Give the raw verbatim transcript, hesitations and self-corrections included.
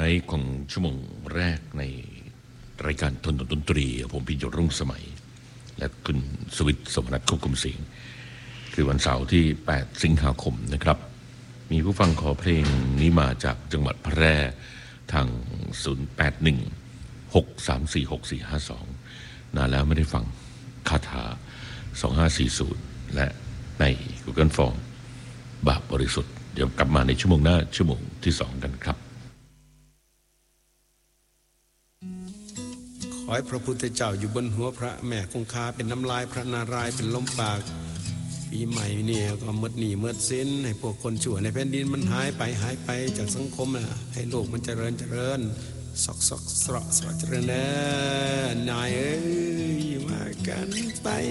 ท้ายของชั่วโมงแรกในรายการทนดนตรีผมพิจรุ่งสมัยและคุณสวิทย์สมนัทควบคุมเสียงคือวันเสาร์ที่แปดสิงหาคมนะครับมีผู้ฟังขอเพลงนี้มาจากจังหวัดแพร่ทางศูนย์ แปด หนึ่ง หก สาม สี่ หก สี่ ห้า สองนานแล้วไม่ได้ฟังคาถาสองห้าสี่ศูนย์และใน Google Form บาปบริสุทธิ์เดี๋ยวกลับมาในชั่วโมงหน้าชั่วโมงที่สองกันครับขอให้พระพุทธเจ้าอยู่บนหัวพระแม่คงคาเป็นน้ำลายพระนารายณ์เป็นลมปากปีใหม่เนี่ยก็หมดหนี้หมดสินให้พวกคนชั่วในแผ่นดินมันหายไปหายไปจากสังคมนะให้โลกมันเจริญเจริญสอกสอกสระสระเจริญนะนายเอ้ยมากันไป